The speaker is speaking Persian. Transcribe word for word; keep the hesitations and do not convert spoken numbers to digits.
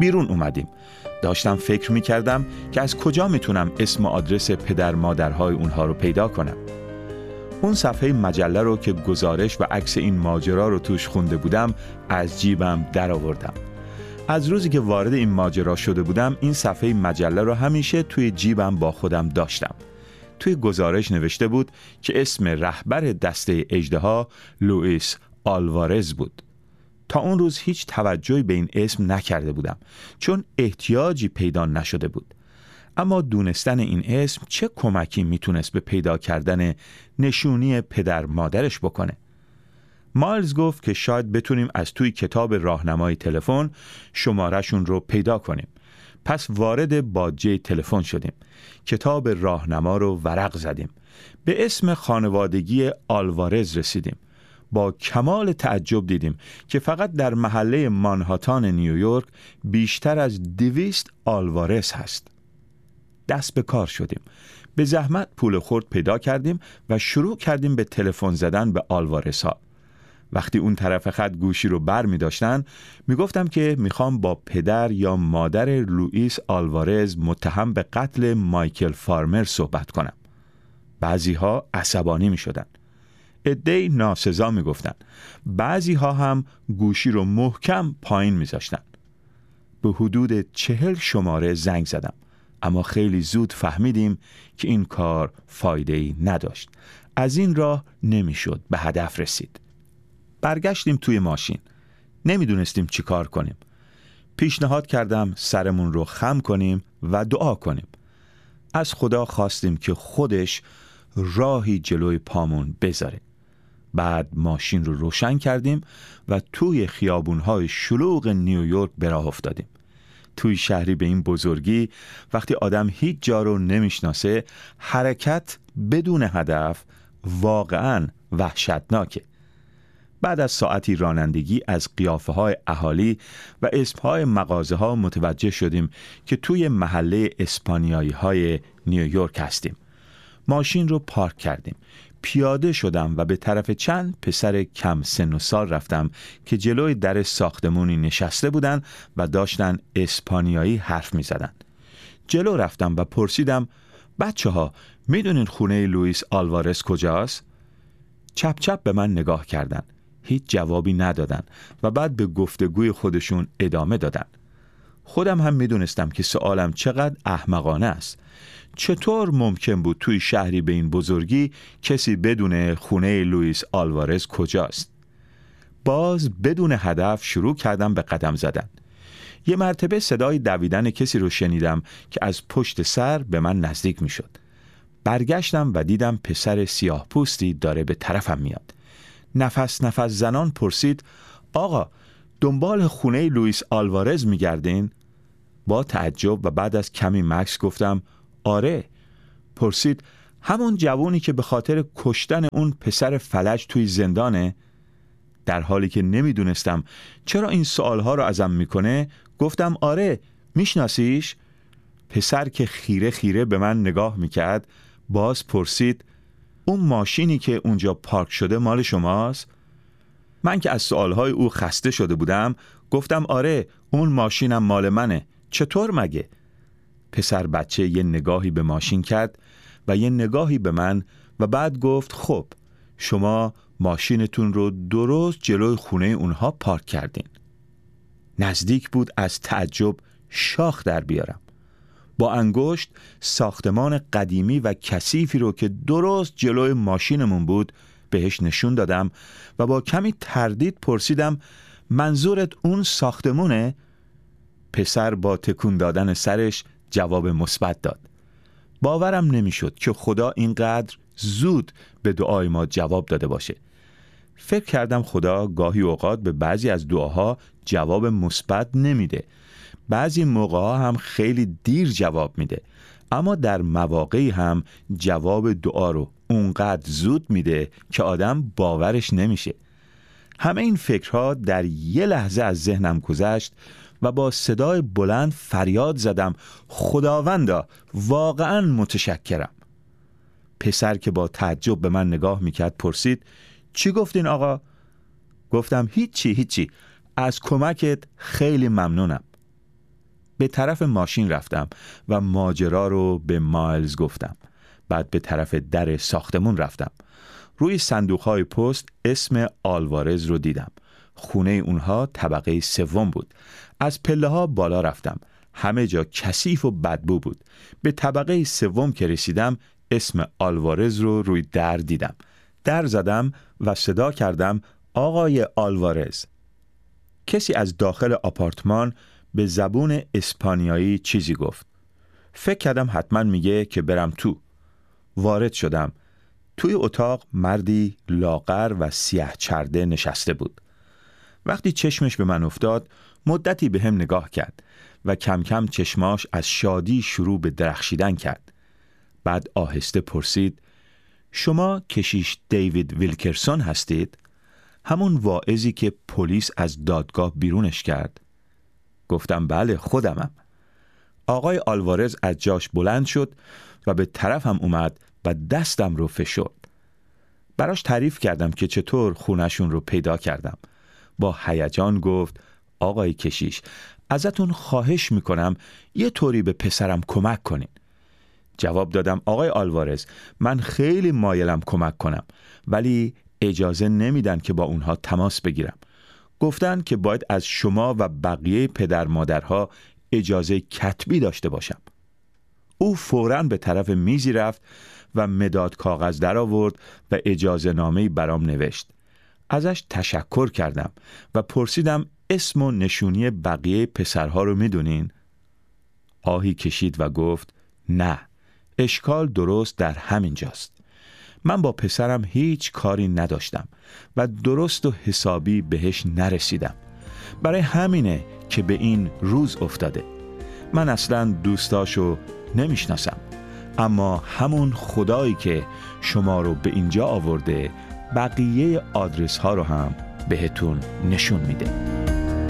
بیرون اومدیم. داشتم فکر میکردم که از کجا میتونم اسم و آدرس پدر مادرهای اونها رو پیدا کنم. اون صفحه مجله رو که گزارش و عکس این ماجرا رو توش خونده بودم از جیبم در آوردم. از روزی که وارد این ماجرا شده بودم این صفحه مجله رو همیشه توی جیبم با خودم داشتم. توی گزارش نوشته بود که اسم رهبر دسته اژدها لوئیس آلوارز بود. تا اون روز هیچ توجهی به این اسم نکرده بودم چون احتیاجی پیدا نشده بود. اما دونستن این اسم چه کمکی میتونست به پیدا کردن نشونی پدر مادرش بکنه؟ مایلز گفت که شاید بتونیم از توی کتاب راهنمای تلفن شمارهشون رو پیدا کنیم. پس وارد باجه تلفن شدیم. کتاب راهنما رو ورق زدیم. به اسم خانوادگی آلوارز رسیدیم. با کمال تعجب دیدیم که فقط در محله مانهاتان نیویورک بیشتر از دویست آلوارز هست. دست به کار شدیم. به زحمت پول خرد پیدا کردیم و شروع کردیم به تلفن زدن به آلوارز ها. وقتی اون طرف خط گوشی رو بر می داشتن می گفتم که می خوام با پدر یا مادر لوئیس آلوارز متهم به قتل مایکل فارمر صحبت کنم. بعضی ها عصبانی می شدن. عده‌ای ناسزا می گفتن. بعضی ها هم گوشی رو محکم پایین می زاشتن. به حدود چهل شماره زنگ زدم. اما خیلی زود فهمیدیم که این کار فایده‌ای نداشت. از این راه نمی شد به هدف رسید. برگشتیم توی ماشین. نمیدونستیم چی کار کنیم. پیشنهاد کردم سرمون رو خم کنیم و دعا کنیم. از خدا خواستیم که خودش راهی جلوی پامون بذاره. بعد ماشین رو روشن کردیم و توی خیابون‌های شلوغ نیویورک به راه افتادیم. توی شهری به این بزرگی وقتی آدم هیچ جا رو نمیشناسه، حرکت بدون هدف واقعاً وحشتناکه. بعد از ساعتی رانندگی از قیافه های اهالی و اسم های مغازه ها متوجه شدیم که توی محله اسپانیایی های نیویورک هستیم. ماشین رو پارک کردیم. پیاده شدم و به طرف چند پسر کم سن و سال رفتم که جلوی در ساختمونی نشسته بودن و داشتن اسپانیایی حرف می زدن. جلو رفتم و پرسیدم بچه ها می دونین خونه لوئیس آلوارز کجاست؟ چپ چپ به من نگاه کردن. هیچ جوابی ندادن و بعد به گفتگوی خودشون ادامه دادن. خودم هم می دونستم که سوالم چقدر احمقانه است. چطور ممکن بود توی شهری به این بزرگی کسی بدونه خونه لوئیس آلوارز کجاست؟ باز بدون هدف شروع کردم به قدم زدن. یه مرتبه صدای دویدن کسی رو شنیدم که از پشت سر به من نزدیک می شد. برگشتم و دیدم پسر سیاه پوستی داره به طرفم میاد. نفس نفس زنان پرسید آقا دنبال خونه لوئیس آلوارز میگردین؟ با تعجب و بعد از کمی مکث گفتم آره. پرسید همون جوونی که به خاطر کشتن اون پسر فلج توی زندانه؟ در حالی که نمیدونستم چرا این سوالها رو ازم میکنه گفتم آره. میشناسیش؟ پسر که خیره خیره به من نگاه میکرد باز پرسید اون ماشینی که اونجا پارک شده مال شماست؟ من که از سوالهای او خسته شده بودم گفتم آره اون ماشینم مال منه. چطور مگه؟ پسر بچه یه نگاهی به ماشین کرد و یه نگاهی به من و بعد گفت خب شما ماشینتون رو درست جلوی خونه اونها پارک کردین. نزدیک بود از تعجب شاخ در بیارم. با انگشت ساختمان قدیمی و کثیفی رو که درست جلوی ماشینمون بود بهش نشون دادم و با کمی تردید پرسیدم منظورت اون ساختمونه؟ پسر با تکون دادن سرش جواب مثبت داد. باورم نمیشد که خدا اینقدر زود به دعای ما جواب داده باشه. فکر کردم خدا گاهی اوقات به بعضی از دعاها جواب مثبت نمیده. بعضی موقعها هم خیلی دیر جواب میده. اما در مواقعی هم جواب دعا رو اونقدر زود میده که آدم باورش نمیشه. همه این فکرها در یه لحظه از ذهنم گذشت و با صدای بلند فریاد زدم خداوندا واقعا متشکرم. پسر که با تعجب به من نگاه میکرد پرسید چی گفتین آقا؟ گفتم هیچی هیچی از کمکت خیلی ممنونم. به طرف ماشین رفتم و ماجرا رو به مایلز گفتم. بعد به طرف در ساختمون رفتم. روی صندوق‌های پست اسم آلوارز رو دیدم. خونه اونها طبقه سوم بود. از پله‌ها بالا رفتم. همه جا کثیف و بدبو بود. به طبقه سوم که رسیدم اسم آلوارز رو روی در دیدم. در زدم و صدا کردم آقای آلوارز. کسی از داخل آپارتمان به زبون اسپانیایی چیزی گفت. فکر کردم حتما میگه که برم تو. وارد شدم. توی اتاق مردی لاغر و سیاه چرده نشسته بود. وقتی چشمش به من افتاد مدتی به هم نگاه کرد و کم کم چشماش از شادی شروع به درخشیدن کرد. بعد آهسته پرسید شما کشیش دیوید ویلکرسون هستید؟ همون واعظی که پلیس از دادگاه بیرونش کرد؟ گفتم بله خودمم. آقای آلوارز از جاش بلند شد و به طرفم اومد و دستم رو فشرد. براش تعریف کردم که چطور خونشون رو پیدا کردم. با هیجان گفت آقای کشیش ازتون خواهش میکنم یه طوری به پسرم کمک کنین. جواب دادم آقای آلوارز من خیلی مایلم کمک کنم ولی اجازه نمیدن که با اونها تماس بگیرم. گفتن که باید از شما و بقیه پدر مادرها اجازه کتبی داشته باشم. او فوراً به طرف میزی رفت و مداد کاغذ در آورد و اجازه نامه‌ای برام نوشت. ازش تشکر کردم و پرسیدم اسم و نشونی بقیه پسرها رو میدونین؟ آهی کشید و گفت نه، اشکال درست در همین جاست. من با پسرم هیچ کاری نداشتم و درست و حسابی بهش نرسیدم. برای همینه که به این روز افتاده. من اصلاً دوستاشو نمیشناسم، اما همون خدایی که شما رو به اینجا آورده بقیه آدرس ها رو هم بهتون نشون میده.